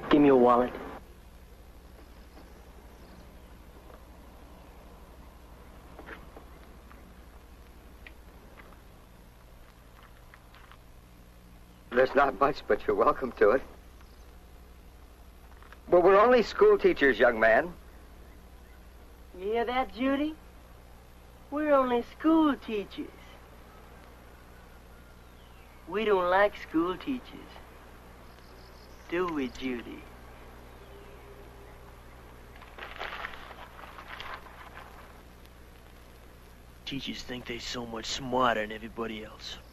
Give me your wallet. There's not much, but you're welcome to it. Well, we're only school teachers, young man. You hear that, Judy? We're only school teachers. We don't like school teachers. Do we, Judy? Teachers think they're so much smarter than everybody else.